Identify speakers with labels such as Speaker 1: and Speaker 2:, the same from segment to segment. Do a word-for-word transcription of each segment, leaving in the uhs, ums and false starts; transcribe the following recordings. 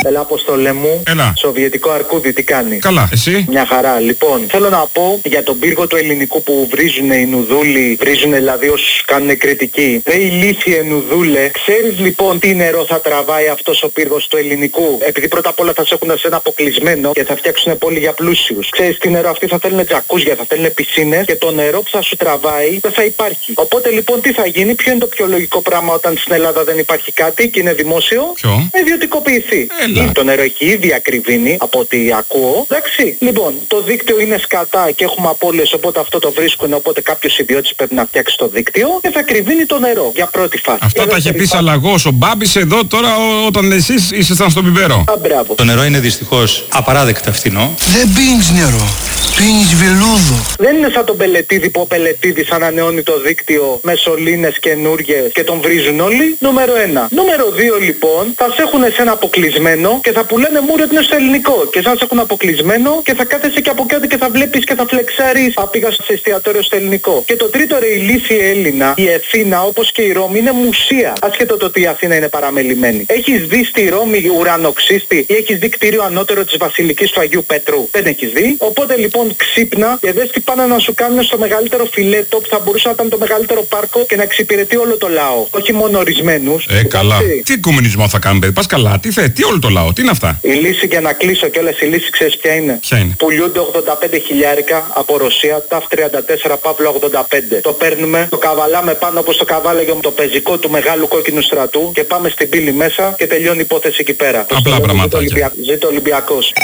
Speaker 1: Έλα, Αποστολέ μου.
Speaker 2: Έλα.
Speaker 1: Σοβιετικό αρκούδι, τι κάνει?
Speaker 2: Καλά, εσύ?
Speaker 1: Μια χαρά. Λοιπόν, θέλω να πω για τον πύργο του ελληνικού που βρίζουν οι νουδούλοι, βρίζουν δηλαδή όσους κάνουν κριτική. Ρε ηλίθιε νουδούλε, ξέρεις λοιπόν τι νερό θα τραβάει αυτός ο πύργος του ελληνικού? Επειδή πρώτα απ' όλα θα σε έχουν σε ένα αποκλεισμένο και θα φτιάξουν πόλη για πλούσιους. Ξέρεις τι νερό? Αυτοί θα θέλουν τζακούζια, θα θέλουν πισίνες και το νερό που θα σου τραβάει δεν θα υπάρχει. Οπότε λοιπόν τι θα γίνει? Ποιο είναι το πιο λογικό πράγμα όταν στην Ελλάδα δεν υπάρχει κάτι και είναι δημόσιο?
Speaker 2: Ποιο?
Speaker 1: Να ιδιωτικοποιηθεί.
Speaker 2: Έλα.
Speaker 1: Το νερό έχει ήδη ακριβήνει από ό,τι ακούω. Εντάξει. Λοιπόν, το δίκτυο είναι σκατά και έχουμε απώλειες, οπότε αυτό το βρίσκουν. Οπότε κάποιος ιδιώτης πρέπει να φτιάξει το δίκτυο και θα κρυβίνει το νερό για πρώτη φάση.
Speaker 2: Αυτά τα είχε πει Σαλαγός ο Μπάμπης εδώ τώρα ο, όταν εσείς ήσασταν στον πιπέρο.
Speaker 1: Α, μπράβο.
Speaker 3: Το νερό είναι δυστυχώς απαράδεκτα φθηνό.
Speaker 4: Δεν πίνεις νερό, πίνεις βελούδο.
Speaker 1: Δεν είναι σαν τον Πελετίδη που ο Πελετίδης ανανεώνει το δίκτυο με σωλήνες καινούργιες και τον βρίζουν όλοι. Νούμερο ένα. Νούμερο δύο λοιπόν, θα σε έχουν σε ένα αποκλεισμένο και θα πουλάνε μούρι ότι είναι στο ελληνικό. Και σαν σε έχουν αποκλεισμένο και θα κάθεσαι και από κάτω και θα βλέπεις και θα φλεξάρεις. Α, πήγα σε εστιατόριο στο ελληνικό. Και το τρίτο, ρε ηλίθιε Έλληνα, η Αθήνα όπως και η Ρώμη είναι μουσεία. Ασχέτω το ότι η Αθήνα είναι παραμελημένη. Έχεις δει στη Ρώμη ουρανοξύστη ή έχεις δει κτίριο ανώτερο της Βασιλικής του Αγίου Πέτρου? Δεν έχεις δει. Οπότε λοιπόν ξύπνα και δες τι πάνε να σου κάνουν στο μεγαλύτερο φιλέτο που θα μπορούσε να ήταν το μεγαλύτερο πάρκο και να εξυπηρετεί όλο το λαό. Όχι μόνο ορισμένους.
Speaker 2: Ε, καλά. Τι κομμουνισμό θα κάνουμε, παιδί? Πας καλά. Τι θε, τι όλο το λαό, τι είναι αυτά?
Speaker 1: Η λύση, για να κλείσω κιόλας, η λύση ξέρεις ποια είναι?
Speaker 2: Ποια είναι?
Speaker 1: Πουλιούνται ογδόντα πέντε χιλιάρικα από Ρωσία, ταφ τριάντα τέσσερα Παύλο ογδόντα πέντε. Το παίρνουμε, το καβαλάμε πάνω όπως το καβάλεγε το πεζικό του μεγάλου κόκκινου στρατού και πάμε στην πύλη μέσα και τελειώνει η υπόθεση εκεί πέρα.
Speaker 2: Απλά πραγματάκια.
Speaker 1: Ζήτω Ολυμπιακός.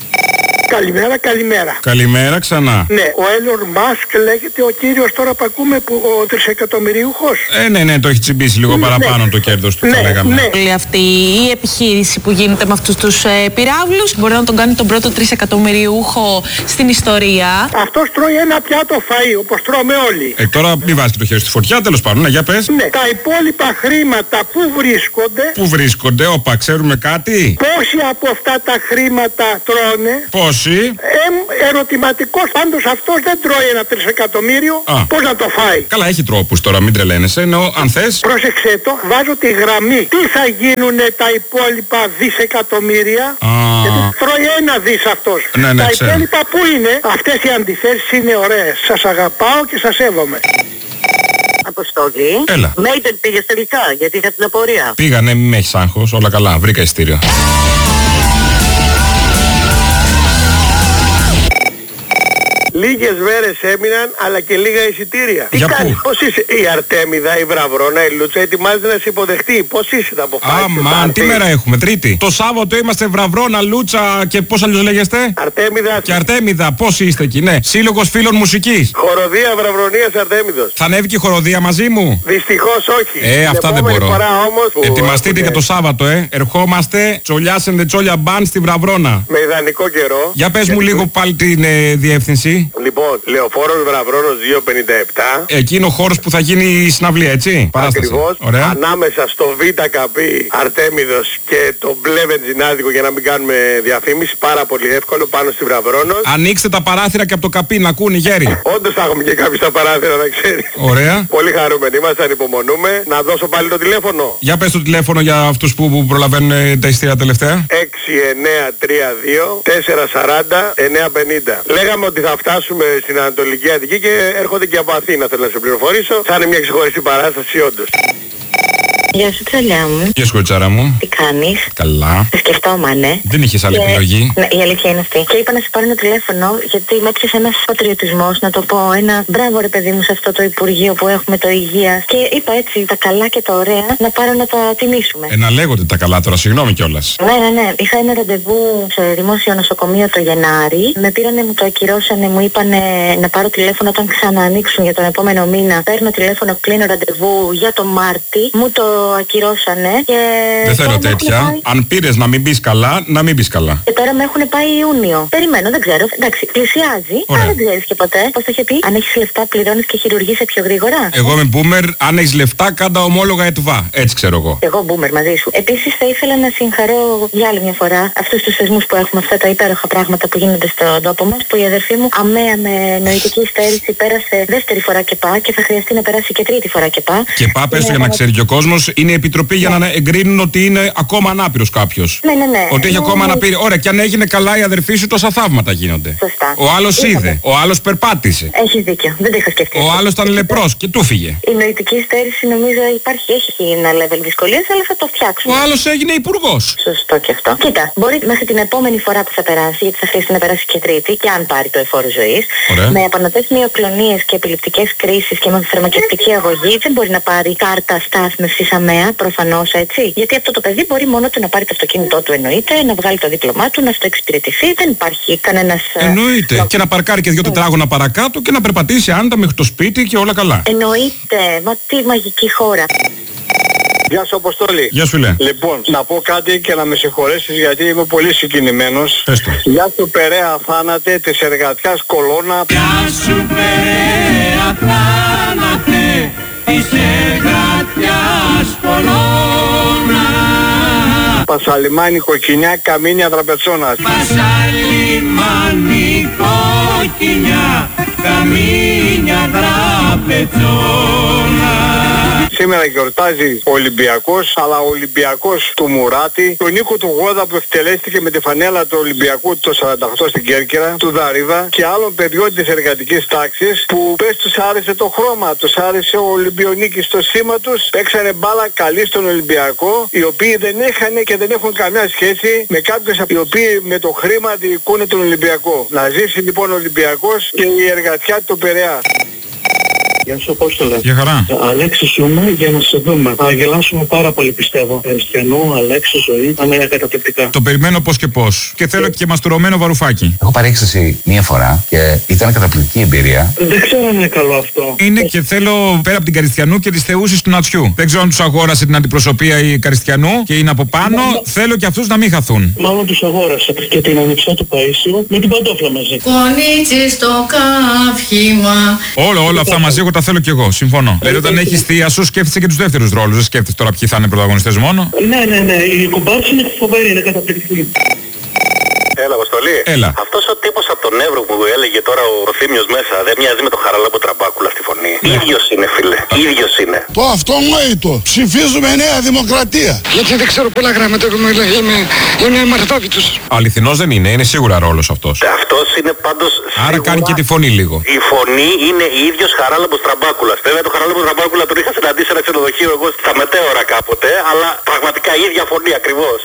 Speaker 5: Καλημέρα, καλημέρα.
Speaker 2: Καλημέρα ξανά.
Speaker 5: Ναι, ο Έλλον Μάσκ λέγεται ο κύριος τώρα που ακούμε, που ο τρισεκατομμυριούχος.
Speaker 2: Ε, ναι, ναι, το έχει τσιμπήσει λίγο
Speaker 5: Ναι,
Speaker 2: παραπάνω
Speaker 5: ναι.
Speaker 2: το κέρδος του,
Speaker 5: Ναι,
Speaker 2: θα λέγαμε.
Speaker 5: ναι.
Speaker 6: Όλη αυτή η επιχείρηση που γίνεται με αυτούς τους ε, πυράβλους μπορεί να τον κάνει τον πρώτο τρισεκατομμυριούχο στην ιστορία.
Speaker 5: Αυτός τρώει ένα πιάτο φαΐ, όπως τρώμε όλοι.
Speaker 2: Ε, τώρα μην βάζει και το χέρι στη φωτιά, τέλος πάντων, ναι, για πες.
Speaker 5: Ναι, τα υπόλοιπα χρήματα που βρίσκονται,
Speaker 2: Πού βρίσκονται, όπα, ξέρουμε κάτι?
Speaker 5: πόσοι από αυτά τα χρήματα τρώνε?
Speaker 2: Πόσοι?
Speaker 5: Ε, ερωτηματικός, πάντως αυτός δεν τρώει ένα τρισεκατομμύριο.
Speaker 2: Α.
Speaker 5: Πώς να το φάει?
Speaker 2: Καλά, έχει τρόπους τώρα, μην τρελαίνεσαι. Εννοώ, αν θες.
Speaker 5: Πρόσεξε το, βάζω τη γραμμή. Τι θα γίνουνε τα υπόλοιπα δισεκατομμύρια?
Speaker 2: Α.
Speaker 5: Γιατί τρώει ένα δις αυτός.
Speaker 2: Ναι, ναι,
Speaker 5: τα
Speaker 2: ξέρω.
Speaker 5: υπόλοιπα που είναι? Αυτές οι αντιθέσεις είναι ωραίες. Σας αγαπάω και σας σέβομαι.
Speaker 7: Αποστολή.
Speaker 2: Έλα.
Speaker 7: Μέιντεν πήγες τελικά, γιατί είχα την απορία.
Speaker 2: Πήγανε, μη με έχεις άγχος, όλα καλά, βρήκα ειστήριο.
Speaker 5: Λίγες μέρες έμειναν, αλλά και λίγα εισιτήρια. Τι
Speaker 2: Για
Speaker 5: κάνεις,
Speaker 2: πού?
Speaker 5: πώς είσαι? Η Αρτέμιδα, η Βραβρώνα, η Λούτσα ετοιμάζεται να σε υποδεχτεί. Πώς είσαι, θα αποφάσισες?
Speaker 2: Αμάν, τι μέρα έχουμε, Τρίτη. Το Σάββατο είμαστε Βραβρώνα, Λούτσα και πώς αλλιώς λέγεστε?
Speaker 5: Αρτέμιδα.
Speaker 2: Και Αρτέμιδα, πώς είστε εκεί, ναι. Σύλλογος φίλων μουσικής.
Speaker 5: Χοροδία Βραβρονίας Αρτέμιδος.
Speaker 2: Θα ανέβει και η χοροδία μαζί μου?
Speaker 5: Δυστυχώς όχι.
Speaker 2: Ε,
Speaker 5: Την
Speaker 2: αυτά δεν
Speaker 5: επόμενη
Speaker 2: μπορώ.
Speaker 5: φορά όμως που
Speaker 2: Ετοιμαστείτε
Speaker 5: έχουνε
Speaker 2: για το Σάββατο, ε. Ερχόμαστε τσολιάσεντε τσόλια μπαν στη Βραβρώνα.
Speaker 5: με ιδανικό καιρό.
Speaker 2: Για πες μου
Speaker 5: Γιατί-
Speaker 2: λίγο πάλι την ε, διεύθυνση.
Speaker 5: Λοιπόν, Λεωφόρος Βραβρώνος δύο πενήντα επτά.
Speaker 2: Εκεί είναι ο χώρος που θα γίνει η συναυλία, έτσι. Παράσταση.
Speaker 5: Ακριβώς.
Speaker 2: Ωραία.
Speaker 5: Ανάμεσα στο Β Καπί Αρτέμιδος και το μπλε βενζινάδικο, για να μην κάνουμε διαφήμιση. Πάρα πολύ εύκολο, πάνω στη Βραβρώνος.
Speaker 2: Ανοίξτε τα παράθυρα και από το καπί να ακούνε οι γέροι.
Speaker 5: Όντως θα έχουμε και κάποιοι στα παράθυρα, να ξέρεις.
Speaker 2: Ωραία.
Speaker 5: Πολύ χαρούμενοι είμαστε, ανυπομονούμε. Να δώσω πάλι το τηλέφωνο.
Speaker 2: Για πες το τηλέφωνο για αυτούς που, που προλαβαίνουν ε, τα ειστήρια τελευταία.
Speaker 5: έξι εννέα τρία δύο τέσσερα σαράντα εννέα πενήντα. Λέγαμε ότι θα φτάσουμε στην Ανατολική Αττική και έρχονται και από Αθήνα, θέλω να σε πληροφορήσω. Θα είναι μια ξεχωριστή παράσταση όντως.
Speaker 7: Γεια σου, τσαλιά μου.
Speaker 2: Γεια σου, κοριτσάρα μου.
Speaker 7: Τι κάνεις?
Speaker 2: Καλά.
Speaker 7: Σε σκεφτόμανε.
Speaker 2: Δεν είχες άλλη
Speaker 7: Και-
Speaker 2: επιλογή.
Speaker 7: Ναι, η αλήθεια είναι αυτή. Και είπα να σε πάρω ένα τηλέφωνο, γιατί με έπιασε ένας πατριωτισμός, να το πω. Ένα μπράβο, ρε παιδί μου, σε αυτό το Υπουργείο που έχουμε, το Υγείας. Και είπα έτσι τα καλά και τα ωραία να πάρω να τα τιμήσουμε.
Speaker 2: Ε, να λέγονται τα καλά τώρα, συγγνώμη κιόλας.
Speaker 7: Ναι, ναι, ναι. Είχα ένα ραντεβού σε δημόσιο νοσοκομείο το Γενάρη. Με πήρανε, μου το ακυρώσανε, μου είπανε να πάρω τηλέφωνο όταν ξαναανοίξουν για τον επόμενο μήνα. Παίρνω τηλέφωνο, κλείνω ραντεβού για το Μάρτι. Μου το ακυρώσανε και.
Speaker 2: Δεν θέλω
Speaker 7: τώρα με
Speaker 2: τέτοια.
Speaker 7: έχουν πάει-
Speaker 2: Αν πήρες να μην πεις καλά, να μην πεις καλά.
Speaker 7: Και τώρα με έχουν πάει Ιούνιο. Περιμένω, δεν ξέρω. Εντάξει, πλησιάζει.
Speaker 2: Ωραία.
Speaker 7: Αλλά δεν ξέρεις και ποτέ. Πώς το είχε πει? Αν έχεις λεφτά, πληρώνεις και χειρουργείσαι πιο γρήγορα.
Speaker 2: Εγώ είμαι boomer, αν έχεις λεφτά, κάντα ομόλογα ετβά. Έτσι ξέρω εγώ.
Speaker 7: Εγώ boomer μαζί σου. Επίσης θα ήθελα να συγχαρώ για άλλη μια φορά αυτούς τους θεσμούς που έχουμε, αυτά τα υπέροχα πράγματα που γίνονται στον τόπο μας. Που η αδερφή μου αμαία με νοητική υστέρηση πέρασε δεύτερη φορά και πά και θα χρειαστεί να περάσει και τρίτη φορά και πά.
Speaker 2: Και πά, πες το για να ξέρει και ο κόσμος, είναι η επιτροπή για να εγκρίνουν ότι είναι ακόμα ανάπηρος κάποιος.
Speaker 7: Ναι, ναι, ναι.
Speaker 2: Ότι έχει
Speaker 7: ναι,
Speaker 2: ακόμα
Speaker 7: ναι.
Speaker 2: αναπηρία. Ωραία, και αν έγινε καλά η αδερφή σου, τόσα θαύματα γίνονται.
Speaker 7: Σωστά.
Speaker 2: Ο άλλος
Speaker 7: Είχατε.
Speaker 2: είδε. Ο άλλος περπάτησε.
Speaker 7: Έχεις δίκιο. Δεν το είχα σκεφτεί.
Speaker 2: Ο άλλος ήταν λεπρός και του φύγε.
Speaker 7: Η νοητική υστέρηση νομίζω υπάρχει, έχει ένα level δυσκολίας, αλλά θα το φτιάξουμε.
Speaker 2: Ο άλλος έγινε υπουργός.
Speaker 7: Σωστό και αυτό. Κοίτα, μπορεί μέχρι την επόμενη φορά που θα περάσει, γιατί θα χρειαστεί να περάσει και τρίτη, και αν πάρει το εφόρο ζωής, με απανοτές μυοκλονίες και επιληπτικές κρίσεις και με φαρμακευτική αγωγή, δεν μπορεί να πάρει κάρτα στάθμευσης ΑΜΕΑ, προφανώς έτσι. Γιατί αυτό το παιδί μπορεί μόνο του να πάρει το αυτοκίνητό του, εννοείται, να βγάλει το δίπλωμά του, να στο εξυπηρετηθεί. Δεν υπάρχει κανένας.
Speaker 2: Εννοείται.
Speaker 7: Λο...
Speaker 2: Και να παρκάρει και δύο τετράγωνα παρακάτω και να περπατήσει άνετα μέχρι το σπίτι και όλα καλά.
Speaker 7: Εννοείται. Μα τι μαγική χώρα.
Speaker 5: Γεια σου Αποστόλη.
Speaker 2: Γεια σου λέει.
Speaker 5: Λοιπόν, να πω κάτι και να με συγχωρέσεις γιατί είμαι πολύ συγκινημένος. Γεια σου Περαία θάνατε της εργατιάς κολόνα.
Speaker 8: Γεια σου Περαία θάνατε της εργατιάς κολόνα.
Speaker 5: Πασαλιμάνι κοκκινιά καμίνια τραπετσόνας.
Speaker 8: Πασαλιμάνι κοκκινιά καμίνια τραπετσόνα.
Speaker 5: Σήμερα γιορτάζει ο Ολυμπιακός, αλλά ο Ολυμπιακός του Μουράτη, τον Νίκο του Γόδα που εκτελέστηκε με τη φανέλα του Ολυμπιακού το σαράντα οκτώ στην Κέρκυρα, του Δαρίδα και άλλων παιδιών της εργατικής τάξης που πες τους άρεσε το χρώμα, τους άρεσε ο Ολυμπιονίκης στο σήμα τους, παίξανε μπάλα καλή στον Ολυμπιακό, οι οποίοι δεν είχαν και δεν έχουν καμιά σχέση με κάποιους οι οποίοι με το χρήμα διοικούν τον Ολυμπιακό. Να ζήσει λοιπόν ο Ολυμπιακός και η εργατιά του Περαία.
Speaker 9: Γεια σου Απόστολε.
Speaker 2: Γεια χαρά.
Speaker 9: Αλέξη ζούμε για να σε δούμε. Θα γελάσουμε πάρα πολύ πιστεύω. Χριστιανό, Αλέξη, ζωή. Θα είναι καταπληκτικά.
Speaker 2: Το περιμένω πώς και πώς. Και θέλω και μαστουρωμένο βαρουφάκι.
Speaker 10: Έχω πάρει έκσταση μία φορά και ήταν καταπληκτική εμπειρία.
Speaker 9: Δεν ξέρω αν είναι καλό αυτό.
Speaker 2: Είναι και θέλω πέρα από την Καριστιανού και τις θεούσεις του Νατσιού. Δεν ξέρω αν τους αγόρασε την αντιπροσωπεία η Καριστιανού και είναι από πάνω. Μα... Θέλω και αυτούς να μην χαθούν.
Speaker 9: Μάλλον τους αγόρασε και την ανιψιά του Παΐσιου με την παντόφλα μαζί.
Speaker 8: Κονίτσι στο καύχημα.
Speaker 2: Όλα, όλα αυτά μαζί εγώ τα θέλω κι εγώ. Συμφωνώ. Δηλαδή όταν έχεις θεία σου σκέφτεσαι και τους δεύτερους ρόλους. Δεν σκέφτεσαι τώρα ποιοι θα είναι πρωταγωνιστές μόνο.
Speaker 9: Ναι, ναι, ναι. Η κομπάρση είναι φοβερή, είναι καταπληκτική.
Speaker 5: Έλα, Αποστολή.
Speaker 2: Έλα.
Speaker 5: Αυτός ο τύπος από τον Εύρο που έλεγε τώρα ο Θήμιος μέσα δεν μοιάζει με τον Χαραλάμπο Τραμπάκουλα στη φωνή. Ναι. Ίδιος είναι, φίλε. Ίδιος είναι.
Speaker 4: Το αυτονόητο. Ψηφίζουμε Νέα Δημοκρατία.
Speaker 11: Γιατί δεν ξέρω πολλά γράμματα, εγώ είμαι, είμαι μαρθόπιτος.
Speaker 2: Αληθινός δεν είναι, είναι σίγουρα ρόλος αυτός.
Speaker 5: Αυτός είναι πάντως σίγουρα...
Speaker 2: Άρα κάνει και τη φωνή λίγο.
Speaker 5: Η φωνή είναι ίδιος Χαράλαμπος Τραμπάκουλας. Βέβαια το Χαράλαμπο Τραμπάκουλα τον είχα συναντήσει σε ένα ξενοδοχείο εγώ στα μετέωρα κάποτε, αλλά πραγματικά η ίδια φωνή ακριβώς.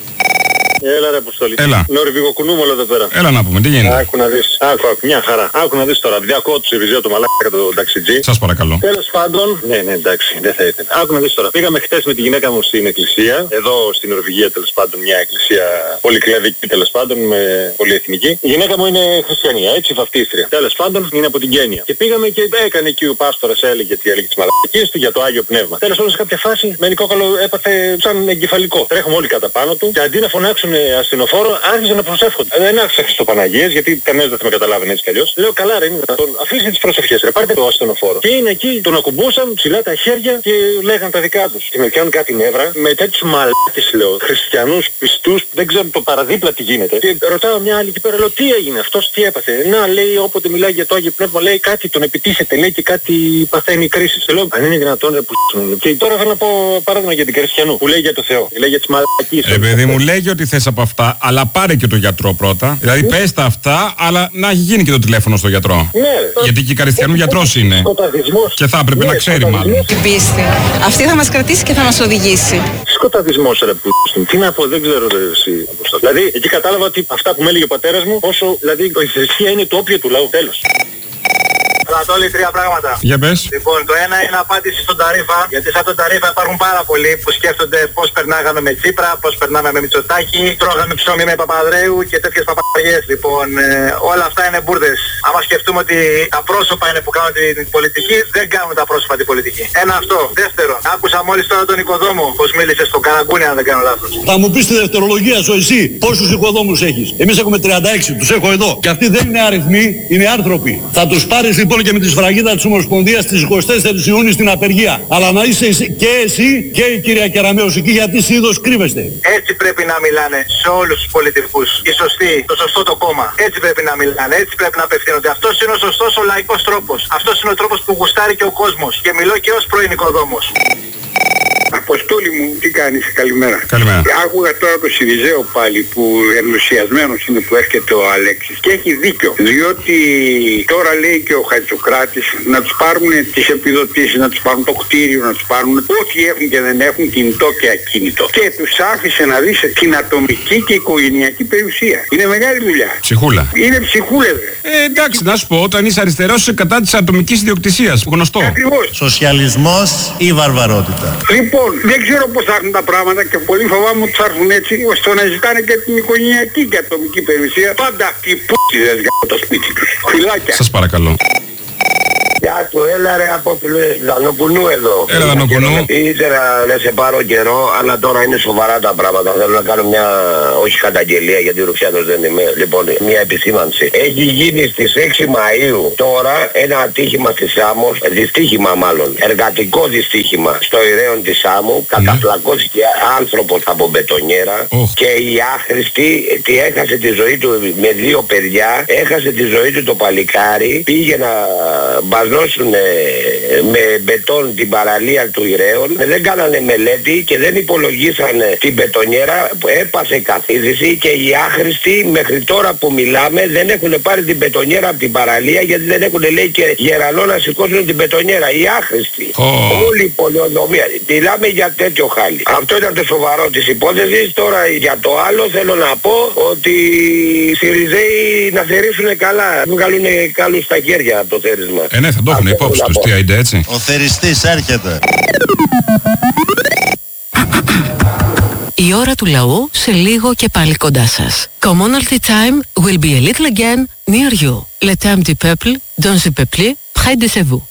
Speaker 5: Έλα ρε Αποστολή.
Speaker 2: Έλα.
Speaker 5: Νορβηγοκουνούμολο εδώ πέρα.
Speaker 2: Έλα να πούμε, τι γίνεται.
Speaker 5: Άκου να δεις. Άκου, άκου, μια χαρά. Άκου να δεις τώρα. Διακόπτω του Σιριζέο το μαλάκα το ταξιτζή.
Speaker 2: Σας παρακαλώ.
Speaker 5: Τέλος πάντων. Ναι, ναι, εντάξει, δεν θα ήταν. Άκου να δεις τώρα. Πήγαμε χτες με τη γυναίκα μου στην εκκλησία. Εδώ στην Νορβηγία τέλος πάντων μια εκκλησία πολυκλαδική τέλος πάντων με πολυεθνική. Η γυναίκα μου είναι χριστιανία, έτσι βαφτίστρια. Τέλος πάντων είναι από την Κένια. Και πήγαμε και έκανε εκεί ο πάστορας έλεγε τι έλεγε τις μαλακίες του για το Άγιο Πνεύμα. Τέλος πάντων σε κάποια φάση με νικόκαλο έπαθε σαν εγκεφαλικό. Τρέχουμε όλοι κατά πάνω του και αντί να φωνάξουν ασθενοφόρο άρχιζαν να προσεύχονται. Δεν άρχισα Χριστοπαναγίες γιατί κανένας δεν θα με καταλάβαινε έτσι κι αλλιώς. Λέω καλά ρε είναι δυνατόν. Αφήστε τις προσευχές ρε πάρτε το ασθενοφόρο. Και είναι εκεί τον ακουμπούσαν ψηλά τα χέρια και λέγαν τα δικά τους. Και με πιάνουν κάτι νεύρα με τέτοιους μαλάκες λέω. Χριστιανούς πιστούς δεν ξέρω το παραδίπλα τι γίνεται. Και ρωτάω μια άλλη εκεί πέρα λέω τι έγινε αυτός τι έπαθε. Να λέει όποτε μιλάει για το Άγιο Πνεύμα λέει κάτι τον επιτίθεται λέει και κάτι παθαίνει κρίση. Λέω αν είναι δυνατόν ρε που. Και τώρα θέλω να πω παράδειγμα για την Χριστιανού που λέει για το Θεό. Λέει για τις μαλακίες.
Speaker 2: Ε, παιδί μου λέγει ότι θες από αυτά, αλλά πάρε και το γιατρό πρώτα. Δηλαδή πες τα αυτά, αλλά να έχει γίνει και το τηλέφωνο στο γιατρό.
Speaker 5: Ναι.
Speaker 2: Γιατί και η Καριστιανού γιατρός είναι.
Speaker 5: Σκοταδισμός.
Speaker 2: Και θα έπρεπε ναι, να ξέρει μάλλον.
Speaker 6: Την πίστη. Αυτή θα μας κρατήσει και θα μας οδηγήσει.
Speaker 5: Σκοταδισμός ρε που. Τι να πω, δεν ξέρω εσύ. Δηλαδή εκεί κατάλαβα ότι αυτά που με έλεγε ο πατέρας μου, όσο δηλαδή η θρησκεία είναι το όπιο του λαού. Τέλος. Ανατόλη, τρία πράγματα.
Speaker 2: Για πες.
Speaker 5: Λοιπόν, το ένα είναι απάντηση στον Ταρίφα. Γιατί σαν τον Ταρίφα υπάρχουν πάρα πολλοί που σκέφτονται πώς περνάγαμε με Τσίπρα, πώς περνάμε με Μητσοτάκη, τρώγαμε ψωμί με Παπαδρέου και τέτοιες παπαγιές. Λοιπόν, ε, όλα αυτά είναι μπουρδες. Άμα σκεφτούμε ότι τα πρόσωπα είναι που κάνουν την πολιτική, δεν κάνουν τα πρόσωπα την πολιτική. Ένα αυτό. Δεύτερο, άκουσα μόλις τώρα τον οικοδόμο πώς μίλησε στον Καραγκούνι, αν δεν κάνω λάθος.
Speaker 9: Θα μου πεις τη δευτερολογία σου εσύ πόσους οικοδόμους έχεις. Εμείς έχουμε τριάντα έξι, τους έχω εδώ. Και αυτοί δεν είναι αριθμοί, είναι άνθρωποι. Θα τους πάρεις λοιπόν και με τη σφραγίδα της Ομοσπονδίας στις εικοστή τέταρτη Ιουνίου στην απεργία. Αλλά να είσαι και εσύ και η κυρία Κεραμέως εκεί γιατί συνήθως κρύβεστε.
Speaker 5: Έτσι πρέπει να μιλάνε σε όλους τους πολιτικούς. Οι σωστοί, το σωστό το κόμμα. Έτσι πρέπει να μιλάνε, έτσι πρέπει να απευθύνονται. Αυτός είναι ο σωστός ο λαϊκός τρόπος. Αυτός είναι ο τρόπος που γουστάρει και ο κόσμος. Και μιλώ και ως πρώην οικοδόμος.
Speaker 12: Αποστόλη μου, τι κάνεις, καλημέρα.
Speaker 2: Καλημέρα.
Speaker 12: Άκουγα τώρα το Σιριζέο πάλι που ενθουσιασμένος είναι που έρχεται ο Αλέξης και έχει δίκιο. Διότι τώρα λέει και ο Χατζοκράτης να τους πάρουν τις επιδοτήσεις, να τους πάρουν το κτίριο, να τους πάρουν ό,τι έχουν και δεν έχουν, κινητό και ακίνητο. Και τους άφησε να δεις την ατομική και οικογενειακή περιουσία. Είναι μεγάλη δουλειά.
Speaker 2: Ψυχούλα.
Speaker 12: Είναι ψυχούλες.
Speaker 2: Ε, εντάξει, να σου πω, όταν είσαι αριστερός είσαι κατά της ατομικής ιδιοκτησίας. Γνωστό.
Speaker 12: Ακριβώς.
Speaker 13: Σοσιαλισμός ή βαρβαρότητα.
Speaker 12: Λοιπόν, δεν ξέρω πώς θα έρθουν τα πράγματα και πολύ φοβάμαι ότι θα έρθουν έτσι ώστε να ζητάνε και την οικογενειακή και ατομική περιουσία. Πάντα αυτοί οι π***ιδες για το σπίτι τους. Φιλάκια.
Speaker 2: Σας παρακαλώ.
Speaker 14: Γεια του, έλα ρε από Δανοπουλού εδώ.
Speaker 2: Έλα Δανοπουλού.
Speaker 14: Ήθελα να σε πάρω καιρό, αλλά τώρα είναι σοβαρά τα πράγματα. Θέλω να κάνω μια, όχι καταγγελία γιατί Ρουφιάνος δεν είμαι, λοιπόν, μια επισήμανση. Έχει γίνει στις έξι Μαΐου τώρα ένα ατύχημα στη Σάμο, δυστύχημα μάλλον, εργατικό δυστύχημα στο Ηρέον της Σάμου. Mm. Καταφλακώθηκε άνθρωπος από μπετονιέρα oh. και η άχρηστη τη έχασε τη ζωή του με δύο παιδιά, έχασε τη ζωή του το παλικάρι, πήγε να μπαζώσουν με μπετόν την παραλία του Ηρέων, δεν κάνανε μελέτη και δεν υπολογίσανε την μπετονιέρα που έπασε καθίδρυση και οι άχρηστοι μέχρι τώρα που μιλάμε δεν έχουν πάρει την μπετονιέρα από την παραλία γιατί δεν έχουν λέει και γερανό να σηκώσουν την μπετονιέρα. Οι άχρηστοι. Oh. Όλη η πολεοδομία. Μιλάμε για τέτοιο χάλι. Αυτό ήταν το σοβαρό της υπόθεσης. Τώρα για το άλλο θέλω να πω ότι οι Σιριζέοι να θερήσουν καλά. Βγάλουν καλούς στα χέρια από το θέρισμα.
Speaker 2: Ε, ναι, θα το έχουν υπόψη τους. Τι άιντε έτσι.
Speaker 13: Ο θεριστής έρχεται.
Speaker 15: Η ώρα του λαού σε λίγο και πάλι κοντά σας. Commonalty time will be a little again near you. Le temps du peuple, dans le peuple, près de vous.